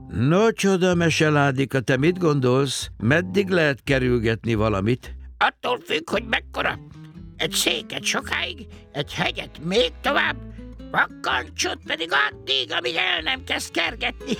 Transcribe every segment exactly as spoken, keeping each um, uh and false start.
No, csoda meseládika, te mit gondolsz? Meddig lehet kerülgetni valamit? Attól függ, hogy mekkora. Egy széket sokáig, egy hegyet még tovább, vakkancsot pedig addig, amíg el nem kezd kergetni.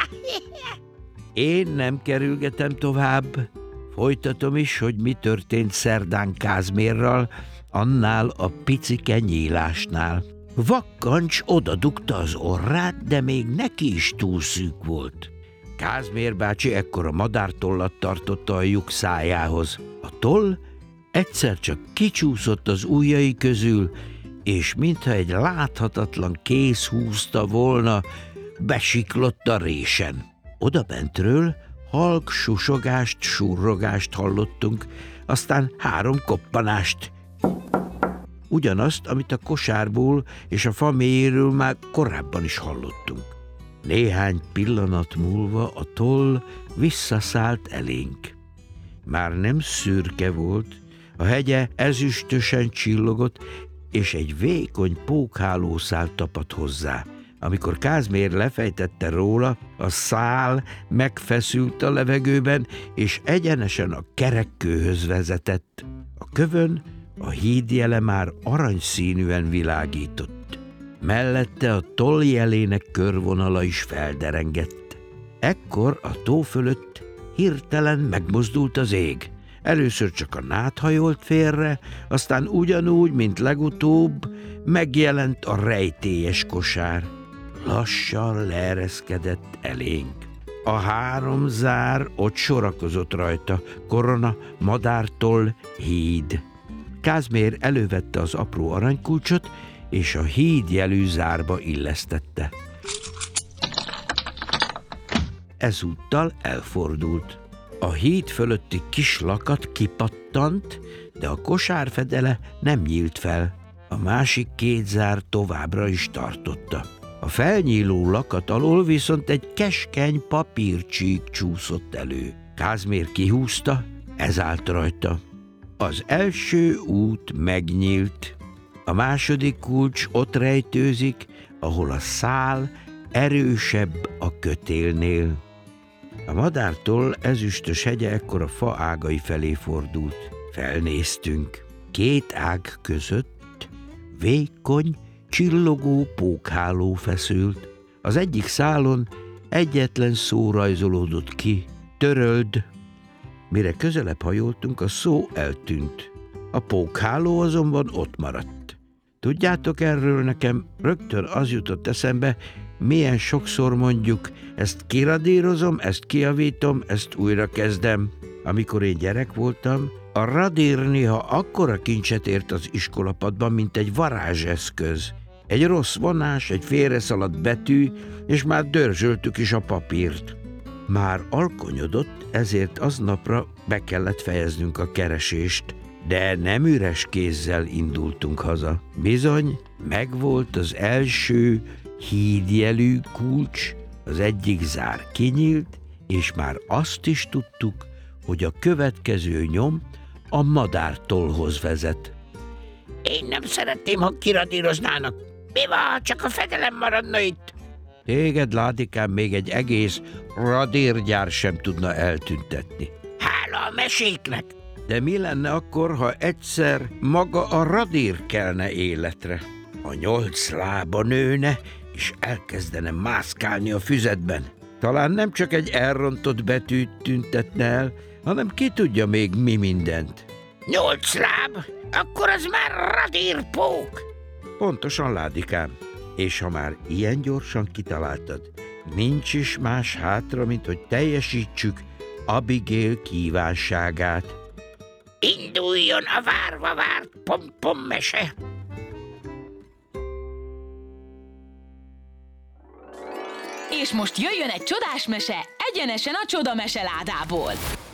Én nem kerülgetem tovább. Folytatom is, hogy mi történt szerdán Kázmérral, annál a picike nyílásnál. Vakkancs odadugta az orrát, de még neki is túl szűk volt. Kázmér bácsi ekkora madártollat tartotta a lyuk szájához. A toll egyszer csak kicsúszott az ujjai közül, és mintha egy láthatatlan kéz húzta volna, besiklott a résen. Odabentről halk susogást, surrogást hallottunk, aztán három koppanást. Ugyanazt, amit a kosárból és a fa mélyéről már korábban is hallottunk. Néhány pillanat múlva a toll visszaszállt elénk. Már nem szürke volt, a hegye ezüstösen csillogott, és egy vékony pókhálószál tapadt hozzá. Amikor Kázmér lefejtette róla, a szál megfeszült a levegőben, és egyenesen a kerekkőhöz vezetett. A kövön a hídjele már aranyszínűen világított. Mellette a tolljelének körvonala is felderengett. Ekkor a tó fölött hirtelen megmozdult az ég. Először csak a nád hajolt félre, aztán ugyanúgy, mint legutóbb, megjelent a rejtélyes kosár. Lassan leereszkedett elénk. A három zár ott sorakozott rajta, korona, madártoll, híd. Kázmér elővette az apró aranykulcsot, és a híd jelű zárba illesztette. Ezúttal elfordult. A híd fölötti kis lakat kipattant, de a kosár fedele nem nyílt fel. A másik két zár továbbra is tartotta. A felnyíló lakat alól viszont egy keskeny papírcsík csúszott elő. Kázmér kihúzta, ez állt rajta. Az első út megnyílt. A második kulcs ott rejtőzik, ahol a szál erősebb a kötélnél. A madártól ezüstös hegye ekkor a fa ágai felé fordult. Felnéztünk. Két ág között vékony, csillogó pókháló feszült. Az egyik szálon egyetlen szó rajzolódott ki. Töröld. Mire közelebb hajoltunk, a szó eltűnt. A pókháló azonban ott maradt. Tudjátok, erről nekem rögtön az jutott eszembe, milyen sokszor mondjuk, ezt kiradírozom, ezt kijavítom, ezt újra kezdem. Amikor én gyerek voltam, a radír néha akkora kincset ért az iskolapadban, mint egy varázseszköz. Egy rossz vonás, egy félreszaladt betű, és már dörzsöltük is a papírt. Már alkonyodott, ezért aznapra be kellett fejeznünk a keresést, de nem üres kézzel indultunk haza. Bizony, megvolt az első hídjelű kulcs, az egyik zár kinyílt, és már azt is tudtuk, hogy a következő nyom a madártollhoz vezet. Én nem szeretném, ha kiradíroznának. Mi van, ha csak a fedelem maradna itt? Téged, Ládikám, még egy egész radírgyár sem tudna eltüntetni. Hála a meséknek! De mi lenne akkor, ha egyszer maga a radír kelne életre? A nyolc lába nőne, és elkezdene mászkálni a füzetben. Talán nem csak egy elrontott betűt tüntetne el, hanem ki tudja még mi mindent. Nyolc láb? Akkor az már radírpók! Pontosan, Ládikám. És ha már ilyen gyorsan kitaláltad, nincs is más hátra, mint hogy teljesítsük Abigail kívánságát. Induljon a várva várt pom-pom mese! És most jöjjön egy csodás mese egyenesen a csodameseládából.